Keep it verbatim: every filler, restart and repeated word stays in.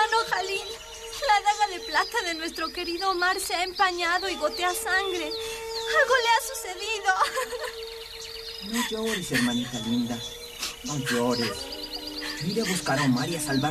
Hermano Jalil, la daga de plata de nuestro querido Omar se ha empañado y gotea sangre. Algo le ha sucedido. No llores, hermanita linda. No llores. Iré a buscar a Omar y a salvar